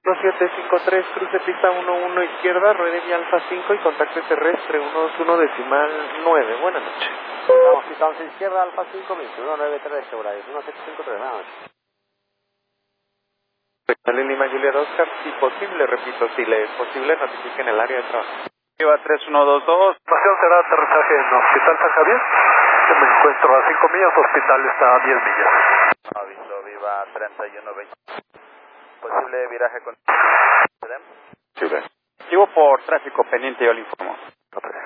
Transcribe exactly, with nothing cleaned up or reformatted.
siete cinco tres, cruce pista uno uno izquierda, ruede vía Alfa cinco y contacto terrestre uno dos uno decimal nueve. Buenas noches. Vamos, quitamos izquierda, Alfa cinco, veintiuno nueve tres, segura, es uno siete cinco tres, buenas noches. Dale Lima Juliet Oscar, si posible, repito, si le es posible, notifiquen el área de trabajo. Viva tres uno dos dos. Información será aterrizaje en Hospital San Javier. Me encuentro a cinco millas, hospital está a diez millas. Aviso, Viva treinta y uno veinte. Posible viraje con... Sí, ve. Sigo por tráfico pendiente, yo le informo.